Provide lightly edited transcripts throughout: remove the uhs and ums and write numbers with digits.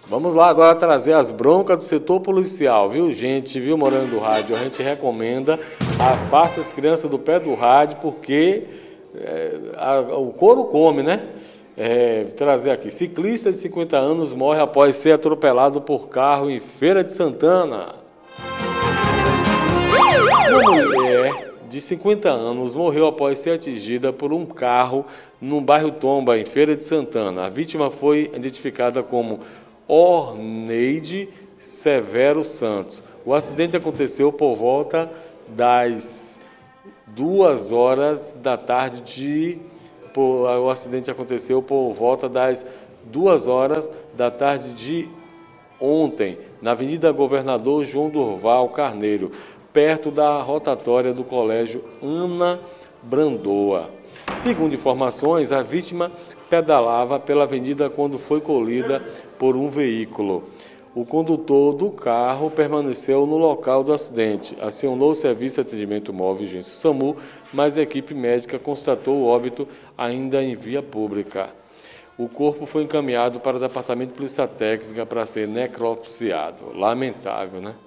Vamos lá agora trazer as broncas do setor policial, viu, gente? Viu, Morando do Rádio? A gente recomenda afaste as crianças do pé do rádio, porque o couro come, né? Trazer aqui. Ciclista de 50 anos morre após ser atropelado por carro em Feira de Santana. Uma mulher de 50 anos morreu após ser atingida por um carro no bairro Tomba, em Feira de Santana. A vítima foi identificada como Orneide Severo Santos. O acidente aconteceu por volta das 2 horas da tarde de ontem, na Avenida Governador João Durval Carneiro, perto da rotatória do Colégio Ana Brandoa. Segundo informações, a vítima pedalava pela avenida quando foi colhida por um veículo. O condutor do carro permaneceu no local do acidente. Acionou o Serviço de Atendimento Móvel Urgência SAMU, mas a equipe médica constatou o óbito ainda em via pública. O corpo foi encaminhado para o Departamento de Polícia Técnica para ser necropsiado. Lamentável, né?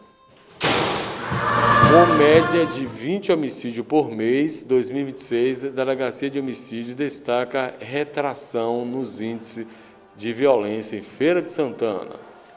Com média de 20 homicídios por mês, 2026, a Delegacia de Homicídio destaca retração nos índices de violência em Feira de Santana.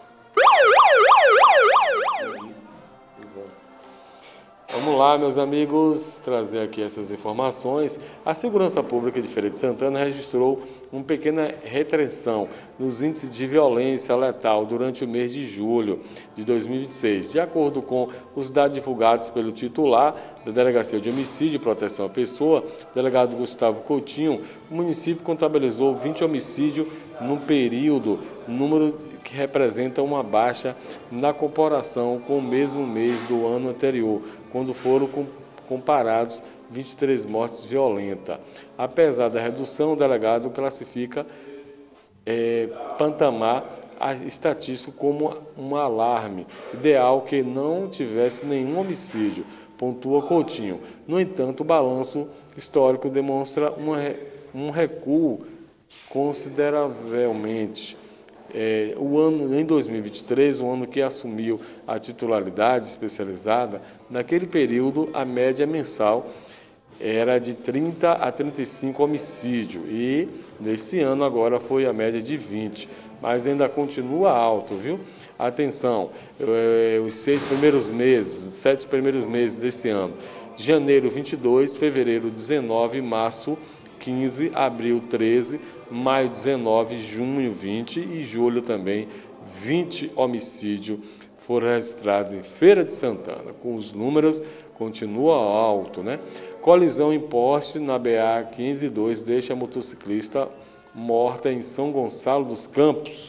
Vamos lá, meus amigos, trazer aqui essas informações. A Segurança Pública de Feira de Santana registrou uma pequena retração nos índices de violência letal durante o mês de julho de 2026. De acordo com os dados divulgados pelo titular da Delegacia de Homicídio e Proteção à Pessoa, delegado Gustavo Coutinho, o município contabilizou 20 homicídios no período, número que representa uma baixa na comparação com o mesmo mês do ano anterior, quando foram comparados 23 mortes violentas. Apesar da redução, o delegado classifica patamar estatístico como um alarme, ideal que não tivesse nenhum homicídio, pontua Coutinho. No entanto, o balanço histórico demonstra um recuo consideravelmente. Em 2023, o ano que assumiu a titularidade especializada, naquele período a média mensal era de 30 a 35 homicídios e nesse ano agora foi a média de 20, mas ainda continua alto, viu? Atenção, os 7 primeiros meses desse ano: janeiro 22, fevereiro 19, março 15, abril 13, maio 19, junho 20 e julho também 20 homicídios foram registrados em Feira de Santana. Com os números continua alto, né? Colisão em poste na BA 502 deixa a motociclista morta em São Gonçalo dos Campos.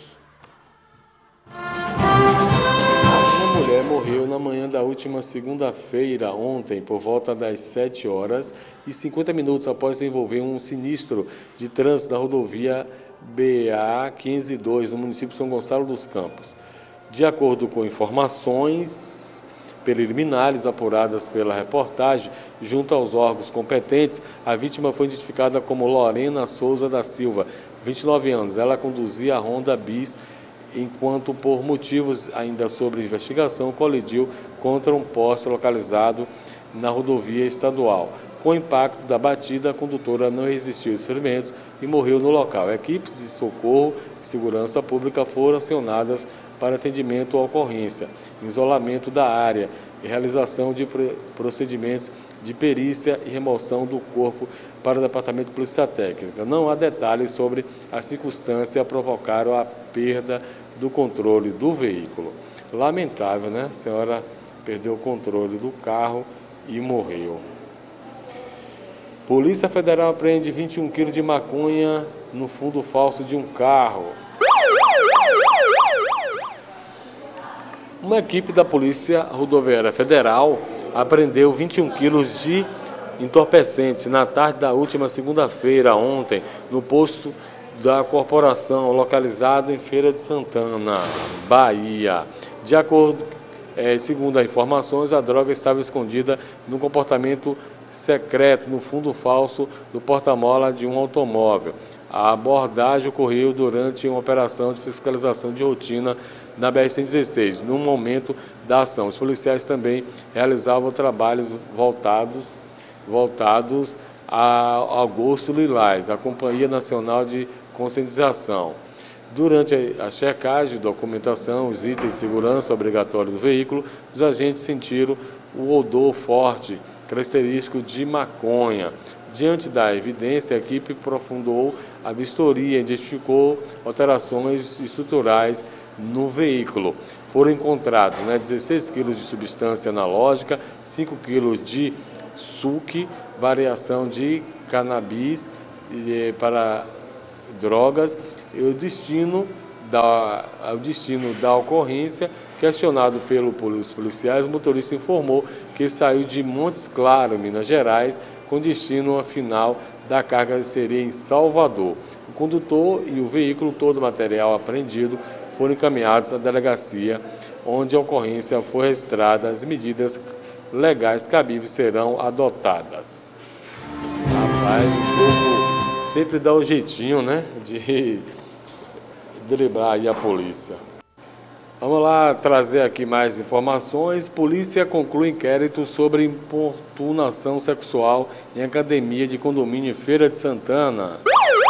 Uma mulher morreu na manhã da última segunda-feira, ontem, por volta das 7 horas e 50 minutos após se envolver um sinistro de trânsito da rodovia BA 502, no município de São Gonçalo dos Campos. De acordo com informações preliminares apuradas pela reportagem, junto aos órgãos competentes, a vítima foi identificada como Lorena Souza da Silva, 29 anos. Ela conduzia a Honda Bis, enquanto, por motivos ainda sobre investigação, colidiu contra um poste localizado na rodovia estadual. Com o impacto da batida, a condutora não resistiu aos ferimentos e morreu no local. Equipes de socorro e segurança pública foram acionadas para atendimento à ocorrência, isolamento da área e realização de procedimentos de perícia e remoção do corpo para o Departamento de Polícia Técnica. Não há detalhes sobre as circunstâncias que provocaram a perda do controle do veículo. Lamentável, né? A senhora perdeu o controle do carro e morreu. Polícia Federal apreende 21 quilos de maconha no fundo falso de um carro. Uma equipe da Polícia Rodoviária Federal apreendeu 21 quilos de entorpecentes na tarde da última segunda-feira, ontem, no posto da corporação localizado em Feira de Santana, Bahia. De acordo, segundo as informações, a droga estava escondida no compartimento secreto no fundo falso do porta-mala de um automóvel. A abordagem ocorreu durante uma operação de fiscalização de rotina na BR-116. No momento da ação, os policiais também realizavam trabalhos voltados ao Gosto Lilás, a Companhia Nacional de Conscientização. Durante a checagem, documentação, os itens de segurança obrigatórios do veículo, os agentes sentiram o odor forte, característico de maconha. Diante da evidência, a equipe aprofundou a vistoria e identificou alterações estruturais no veículo. Foram encontrados 16 kg de substância analógica, 5 kg de suque, variação de cannabis para drogas. E o destino da ocorrência, questionado pelos policiais, o motorista informou que saiu de Montes Claros, Minas Gerais, com destino final da carga seria em Salvador. O condutor e o veículo, todo o material apreendido, foram encaminhados à delegacia, onde a ocorrência foi registrada. As medidas legais cabíveis serão adotadas. Rapaz, o povo sempre dá o jeitinho, né, de driblar aí a polícia. Vamos lá trazer aqui mais informações. Polícia conclui inquérito sobre importunação sexual em academia de condomínio em Feira de Santana.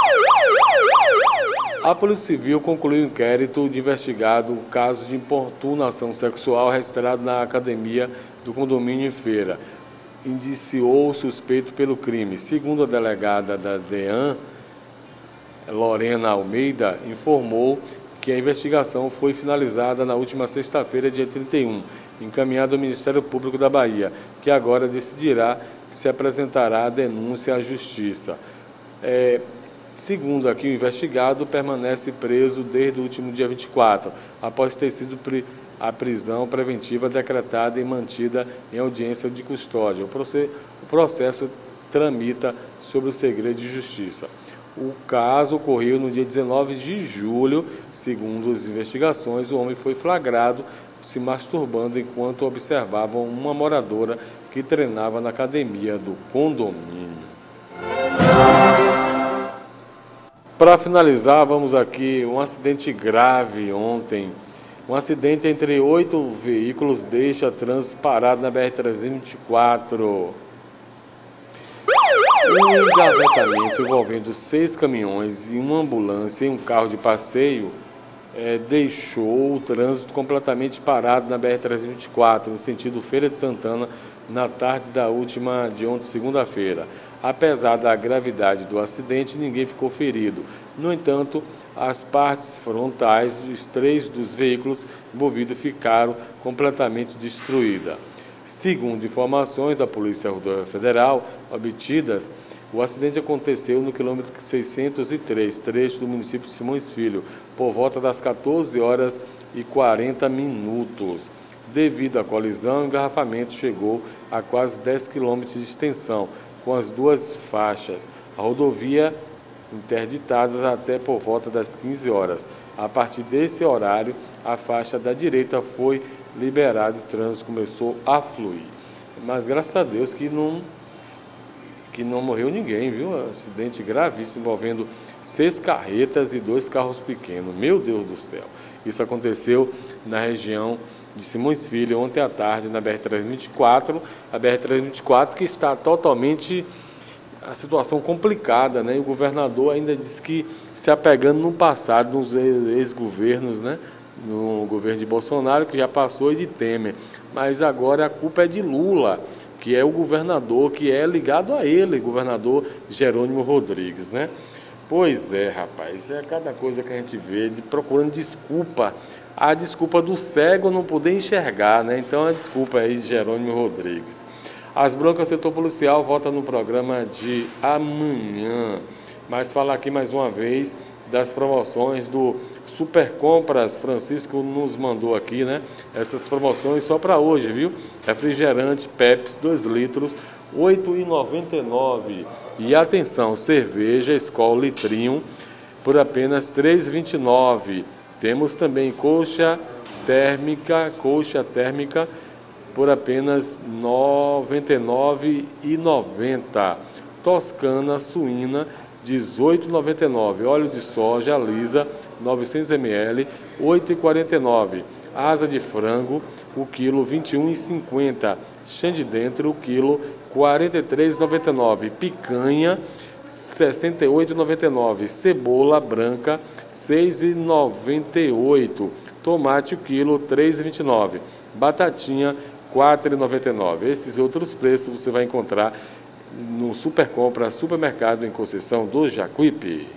A Polícia Civil concluiu o inquérito de investigado o caso de importunação sexual registrado na academia do condomínio em Feira. Indiciou o suspeito pelo crime. Segundo a delegada da DEAN, Lorena Almeida, informou que a investigação foi finalizada na última sexta-feira, dia 31, encaminhada ao Ministério Público da Bahia, que agora decidirá se apresentará a denúncia à Justiça. Segundo aqui o investigado, permanece preso desde o último dia 24, após ter sido a prisão preventiva decretada e mantida em audiência de custódia. O processo tramita sob o segredo de justiça. O caso ocorreu no dia 19 de julho. Segundo as investigações, o homem foi flagrado se masturbando enquanto observava uma moradora que treinava na academia do condomínio. Para finalizar, vamos aqui, um acidente grave ontem. Um acidente entre 8 veículos deixa trânsito parado na BR-324. Um engavetamento envolvendo 6 caminhões e uma ambulância e um carro de passeio deixou o trânsito completamente parado na BR-324, no sentido Feira de Santana, na tarde de ontem, segunda-feira. Apesar da gravidade do acidente, ninguém ficou ferido. No entanto, as partes frontais dos 3 dos veículos envolvidos ficaram completamente destruídas. Segundo informações da Polícia Rodoviária Federal obtidas, o acidente aconteceu no quilômetro 603, trecho do município de Simões Filho, por volta das 14h40. Devido à colisão, o engarrafamento chegou a quase 10 km de extensão, com as 2 faixas. A rodovia interditadas até por volta das 15 horas. A partir desse horário, a faixa da direita foi liberada e o trânsito começou a fluir. Mas graças a Deus que não morreu ninguém, viu? Acidente gravíssimo envolvendo 6 carretas e 2 carros pequenos. Meu Deus do céu! Isso aconteceu na região de Simões Filho ontem à tarde na BR-324. A BR-324 que está totalmente a situação complicada, né? E o governador ainda disse que se apegando no passado, nos ex-governos, né? No governo de Bolsonaro, que já passou, e de Temer. Mas agora a culpa é de Lula, que é o governador, que é ligado a ele, governador Jerônimo Rodrigues, né? Pois é, rapaz, é cada coisa que a gente vê, procurando desculpa. A desculpa do cego não poder enxergar, né? Então a desculpa aí de Jerônimo Rodrigues. As Broncas Setor Policial volta no programa de amanhã. Mas falar aqui mais uma vez das promoções do Super Compras. Francisco nos mandou aqui, né? Essas promoções só para hoje, viu? Refrigerante Pepsi 2 litros, R$ 8,99. E atenção, cerveja Skol litrinho por apenas R$ 3,29. Temos também coxa térmica por apenas R$ 99,90. Toscana suína 18,99. Óleo de soja lisa 900 ml, 8,49. Asa de frango, o quilo 21,50. Chã de dentro, o quilo 43,99. Picanha 68,99. Cebola branca 6,98. Tomate, o quilo 3,29. Batatinha 4,99. Esses outros preços você vai encontrar no Super Compra Supermercado em Conceição do Jacuípe.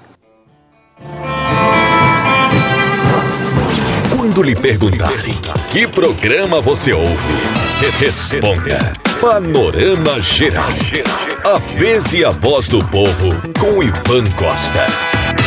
Quando lhe perguntarem que programa você ouve, responda Panorama Geral. A vez e a voz do povo com Ivan Costa.